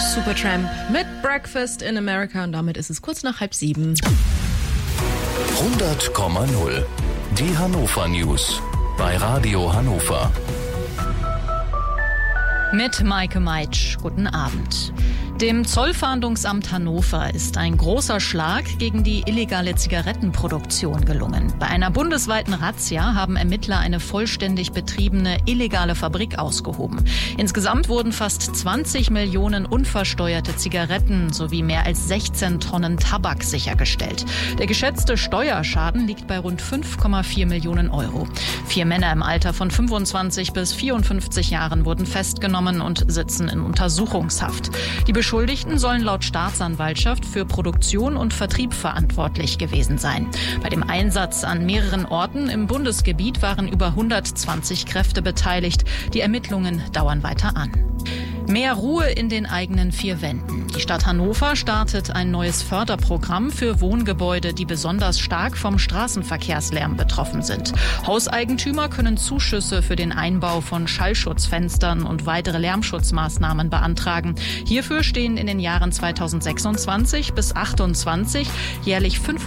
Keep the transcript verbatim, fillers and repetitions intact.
Supertramp mit Breakfast in America und damit ist es kurz nach halb sieben. hundert Komma null. Die Hannover News bei Radio Hannover. Mit Maike Meitsch. Guten Abend. Dem Zollfahndungsamt Hannover ist ein großer Schlag gegen die illegale Zigarettenproduktion gelungen. Bei einer bundesweiten Razzia haben Ermittler eine vollständig betriebene illegale Fabrik ausgehoben. Insgesamt wurden fast zwanzig Millionen unversteuerte Zigaretten sowie mehr als sechzehn Tonnen Tabak sichergestellt. Der geschätzte Steuerschaden liegt bei rund fünf Komma vier Millionen Euro. Vier Männer im Alter von fünfundzwanzig bis vierundfünfzig Jahren wurden festgenommen und sitzen in Untersuchungshaft. Die Beschuldigten sollen laut Staatsanwaltschaft für Produktion und Vertrieb verantwortlich gewesen sein. Bei dem Einsatz an mehreren Orten im Bundesgebiet waren über hundertzwanzig Kräfte beteiligt. Die Ermittlungen dauern weiter an. Mehr Ruhe in den eigenen vier Wänden. Die Stadt Hannover startet ein neues Förderprogramm für Wohngebäude, die besonders stark vom Straßenverkehrslärm betroffen sind. Hauseigentümer können Zuschüsse für den Einbau von Schallschutzfenstern und weitere Lärmschutzmaßnahmen beantragen. Hierfür stehen in den Jahren zweitausendsechsundzwanzig bis achtundzwanzig jährlich